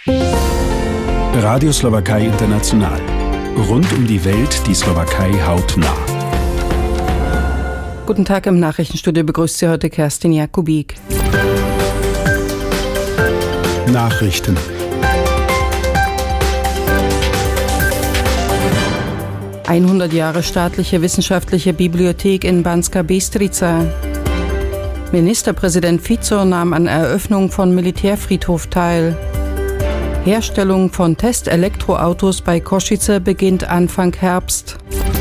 Radio Slowakei International. Rund um die Welt die Slowakei hautnah. Guten Tag, im Nachrichtenstudio begrüßt Sie heute Kerstin Jakubik. Nachrichten. "100 Jahre staatliche wissenschaftliche Bibliothek in Banská Bystrica. Ministerpräsident Fico nahm an Eröffnung von Militärfriedhof teil. Herstellung von Test-Elektroautos bei Košice beginnt Anfang Herbst.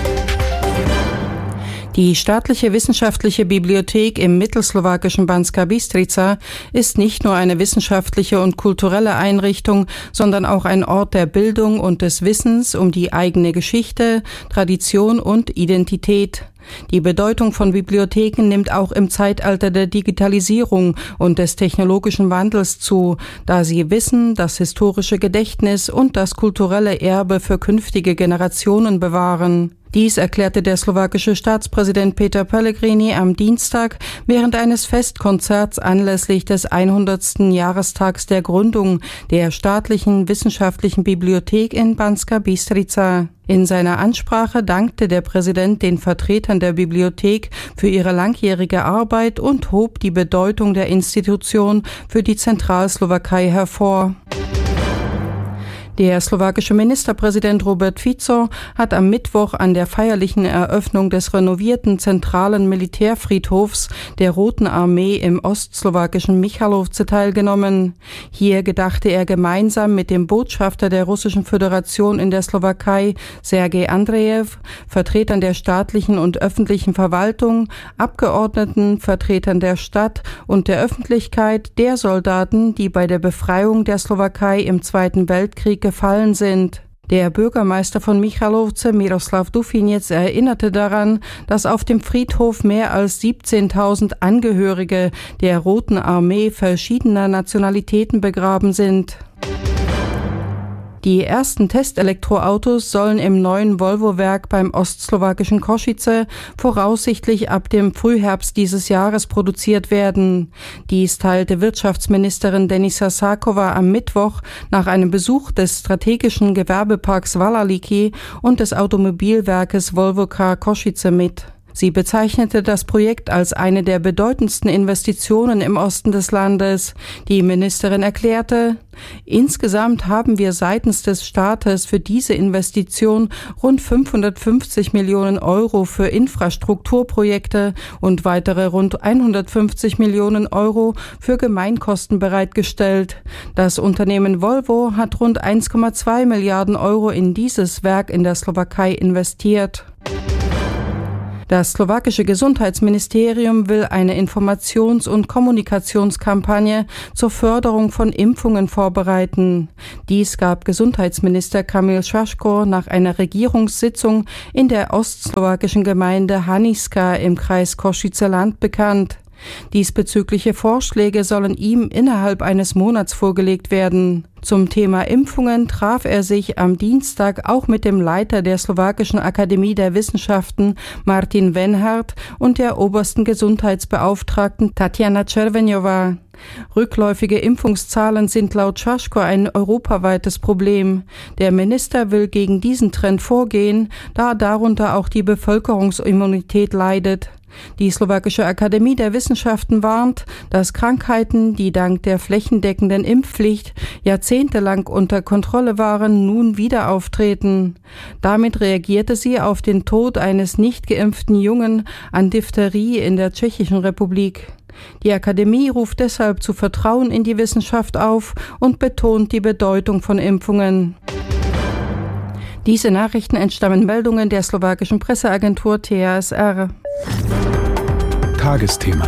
Die staatliche wissenschaftliche Bibliothek im mittelslowakischen Banská Bystrica ist nicht nur eine wissenschaftliche und kulturelle Einrichtung, sondern auch ein Ort der Bildung und des Wissens um die eigene Geschichte, Tradition und Identität. Die Bedeutung von Bibliotheken nimmt auch im Zeitalter der Digitalisierung und des technologischen Wandels zu, da sie Wissen, das historische Gedächtnis und das kulturelle Erbe für künftige Generationen bewahren. Dies erklärte der slowakische Staatspräsident Peter Pellegrini am Dienstag während eines Festkonzerts anlässlich des 100. Jahrestags der Gründung der staatlichen wissenschaftlichen Bibliothek in Banská Bystrica. In seiner Ansprache dankte der Präsident den Vertretern der Bibliothek für ihre langjährige Arbeit und hob die Bedeutung der Institution für die Zentralslowakei hervor. Der slowakische Ministerpräsident Robert Fico hat am Mittwoch an der feierlichen Eröffnung des renovierten zentralen Militärfriedhofs der Roten Armee im ostslowakischen Michalovce teilgenommen. Hier gedachte er gemeinsam mit dem Botschafter der Russischen Föderation in der Slowakei, Sergej Andrejew, Vertretern der staatlichen und öffentlichen Verwaltung, Abgeordneten, Vertretern der Stadt und der Öffentlichkeit der Soldaten, die bei der Befreiung der Slowakei im Zweiten Weltkrieg gefallen sind. Der Bürgermeister von Michalovce, Miroslav Dufinec, erinnerte daran, dass auf dem Friedhof mehr als 17.000 Angehörige der Roten Armee verschiedener Nationalitäten begraben sind. Die ersten Testelektroautos sollen im neuen Volvo-Werk beim ostslowakischen Košice voraussichtlich ab dem Frühherbst dieses Jahres produziert werden. Dies teilte Wirtschaftsministerin Denisa Sáková am Mittwoch nach einem Besuch des strategischen Gewerbeparks Vallaliki und des Automobilwerkes Volvo Car Košice mit. Sie bezeichnete das Projekt als eine der bedeutendsten Investitionen im Osten des Landes. Die Ministerin erklärte: Insgesamt haben wir seitens des Staates für diese Investition rund 550 Millionen Euro für Infrastrukturprojekte und weitere rund 150 Millionen Euro für Gemeinkosten bereitgestellt. Das Unternehmen Volvo hat rund 1,2 Milliarden Euro in dieses Werk in der Slowakei investiert. Das slowakische Gesundheitsministerium will eine Informations- und Kommunikationskampagne zur Förderung von Impfungen vorbereiten. Dies gab Gesundheitsminister Kamil Šaško nach einer Regierungssitzung in der ostslowakischen Gemeinde Haniska im Kreis Košice Land bekannt. Diesbezügliche Vorschläge sollen ihm innerhalb eines Monats vorgelegt werden. Zum Thema Impfungen traf er sich am Dienstag auch mit dem Leiter der Slowakischen Akademie der Wissenschaften Martin Wenhart und der obersten Gesundheitsbeauftragten Tatjana Červeňová. Rückläufige Impfungszahlen sind laut Šaško ein europaweites Problem. Der Minister will gegen diesen Trend vorgehen, da darunter auch die Bevölkerungsimmunität leidet. Die Slowakische Akademie der Wissenschaften warnt, dass Krankheiten, die dank der flächendeckenden Impfpflicht jahrzehntelang unter Kontrolle waren, nun wieder auftreten. Damit reagierte sie auf den Tod eines nicht geimpften Jungen an Diphtherie in der Tschechischen Republik. Die Akademie ruft deshalb zu Vertrauen in die Wissenschaft auf und betont die Bedeutung von Impfungen. Diese Nachrichten entstammen Meldungen der slowakischen Presseagentur TASR. Tagesthema.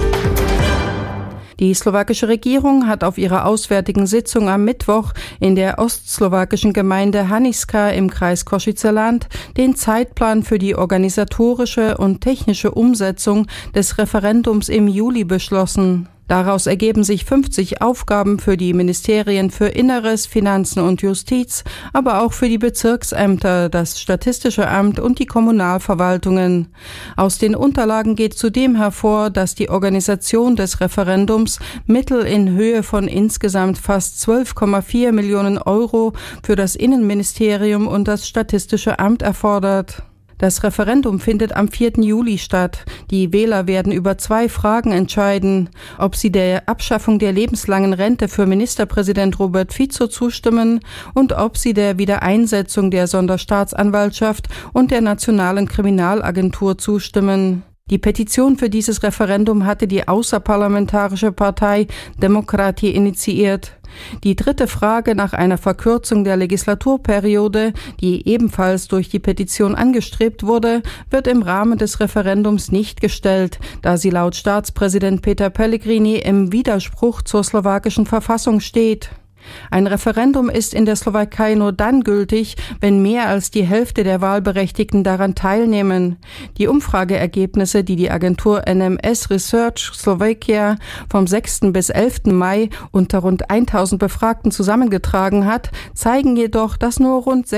Die slowakische Regierung hat auf ihrer auswärtigen Sitzung am Mittwoch in der ostslowakischen Gemeinde Haniska im Kreis Košice Land den Zeitplan für die organisatorische und technische Umsetzung des Referendums im Juli beschlossen. Daraus ergeben sich 50 Aufgaben für die Ministerien für Inneres, Finanzen und Justiz, aber auch für die Bezirksämter, das Statistische Amt und die Kommunalverwaltungen. Aus den Unterlagen geht zudem hervor, dass die Organisation des Referendums Mittel in Höhe von insgesamt fast 12,4 Millionen Euro für das Innenministerium und das Statistische Amt erfordert. Das Referendum findet am 4. Juli statt. Die Wähler werden über 2 Fragen entscheiden: ob sie der Abschaffung der lebenslangen Rente für Ministerpräsident Robert Fico zustimmen und ob sie der Wiedereinsetzung der Sonderstaatsanwaltschaft und der Nationalen Kriminalagentur zustimmen. Die Petition für dieses Referendum hatte die außerparlamentarische Partei Demokrati initiiert. Die 3. Frage nach einer Verkürzung der Legislaturperiode, die ebenfalls durch die Petition angestrebt wurde, wird im Rahmen des Referendums nicht gestellt, da sie laut Staatspräsident Peter Pellegrini im Widerspruch zur slowakischen Verfassung steht. Ein Referendum ist in der Slowakei nur dann gültig, wenn mehr als die Hälfte der Wahlberechtigten daran teilnehmen. Die Umfrageergebnisse, die die Agentur NMS Research Slovakia vom 6. bis 11. Mai unter rund 1000 Befragten zusammengetragen hat, zeigen jedoch, dass nur rund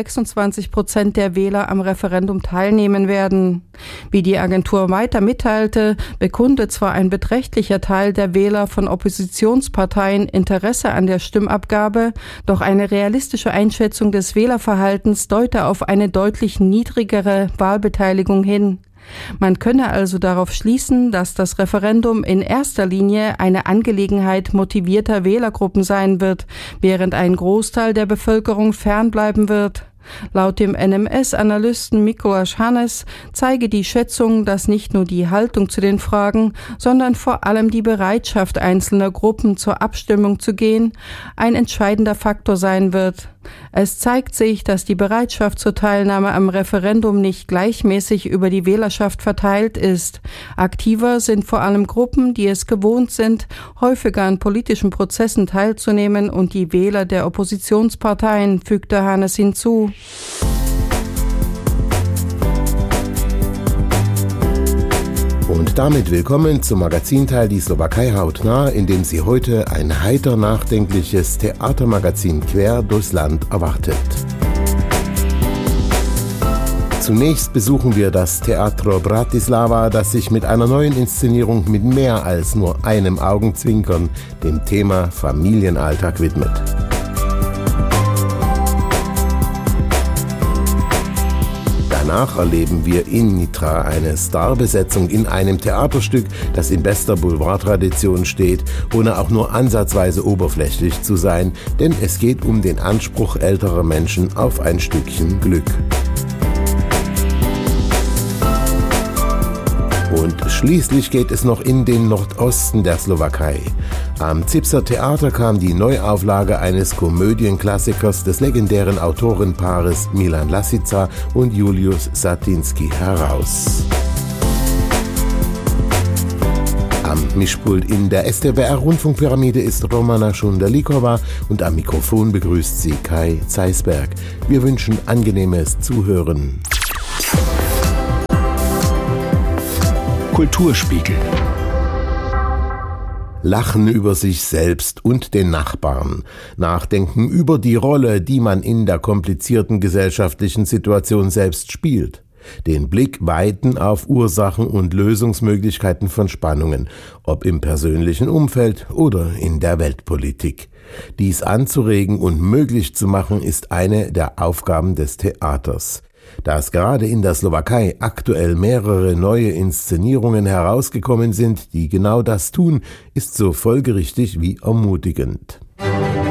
26% der Wähler am Referendum teilnehmen werden. Wie die Agentur weiter mitteilte, bekundet zwar ein beträchtlicher Teil der Wähler von Oppositionsparteien Interesse an der Stimmabgabe, doch eine realistische Einschätzung des Wählerverhaltens deute auf eine deutlich niedrigere Wahlbeteiligung hin. Man könne also darauf schließen, dass das Referendum in erster Linie eine Angelegenheit motivierter Wählergruppen sein wird, während ein Großteil der Bevölkerung fernbleiben wird. Laut dem NMS-Analysten Mikuláš Hannes zeige die Schätzung, dass nicht nur die Haltung zu den Fragen, sondern vor allem die Bereitschaft einzelner Gruppen zur Abstimmung zu gehen, ein entscheidender Faktor sein wird. Es zeigt sich, dass die Bereitschaft zur Teilnahme am Referendum nicht gleichmäßig über die Wählerschaft verteilt ist. Aktiver sind vor allem Gruppen, die es gewohnt sind, häufiger an politischen Prozessen teilzunehmen, und die Wähler der Oppositionsparteien, fügte Hannes hinzu. Und damit willkommen zum Magazinteil Die Slowakei hautnah, in dem Sie heute ein heiter nachdenkliches Theatermagazin quer durchs Land erwartet. Zunächst besuchen wir das Teatro Bratislava, das sich mit einer neuen Inszenierung mit mehr als nur einem Augenzwinkern dem Thema Familienalltag widmet. Danach erleben wir in Nitra eine Starbesetzung in einem Theaterstück, das in bester Boulevardtradition steht, ohne auch nur ansatzweise oberflächlich zu sein, denn es geht um den Anspruch älterer Menschen auf ein Stückchen Glück. Und schließlich geht es noch in den Nordosten der Slowakei. Am Zipser Theater kam die Neuauflage eines Komödienklassikers des legendären Autorenpaares Milan Lasica und Julius Satinski heraus. Am Mischpult in der STWR-Rundfunkpyramide ist Romana Schunderlikova und am Mikrofon begrüßt sie Kai Zeisberg. Wir wünschen angenehmes Zuhören. Kulturspiegel. Lachen über sich selbst und den Nachbarn. Nachdenken über die Rolle, die man in der komplizierten gesellschaftlichen Situation selbst spielt. Den Blick weiten auf Ursachen und Lösungsmöglichkeiten von Spannungen, ob im persönlichen Umfeld oder in der Weltpolitik. Dies anzuregen und möglich zu machen, ist eine der Aufgaben des Theaters. Dass gerade in der Slowakei aktuell mehrere neue Inszenierungen herausgekommen sind, die genau das tun, ist so folgerichtig wie ermutigend.